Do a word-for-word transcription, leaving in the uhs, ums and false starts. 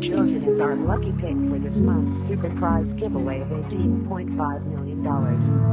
chosen as our lucky pick for this month's super prize giveaway of eighteen point five million dollars.